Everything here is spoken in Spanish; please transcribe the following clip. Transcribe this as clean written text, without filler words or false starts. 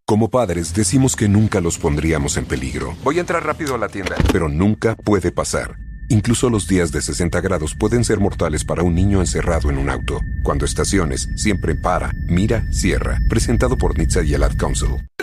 Como padres, decimos que nunca los pondríamos en peligro. Voy a entrar rápido a la tienda. Pero nunca puede pasar. Incluso los días de 60 grados pueden ser mortales para un niño encerrado en un auto. Cuando estaciones, siempre para, mira, cierra. Presentado por NHTSA y el Ad Council.